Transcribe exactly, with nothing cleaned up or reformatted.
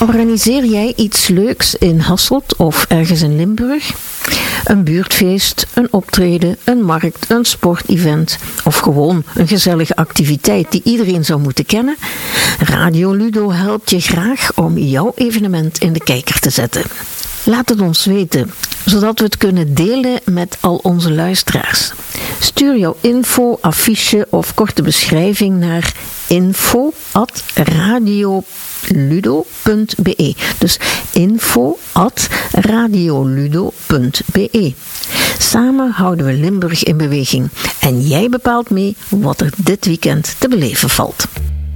Organiseer jij iets leuks in Hasselt of ergens in Limburg? Een buurtfeest, een optreden, een markt, een sportevent of gewoon een gezellige activiteit die iedereen zou moeten kennen? Radio Ludo helpt je graag om jouw evenement in de kijker te zetten. Laat het ons weten, zodat we het kunnen delen met al onze luisteraars. Stuur jouw info, affiche of korte beschrijving naar info at radioludo punt be. Dus info at radioludo punt be. Samen houden we Limburg in beweging en jij bepaalt mee wat er dit weekend te beleven valt.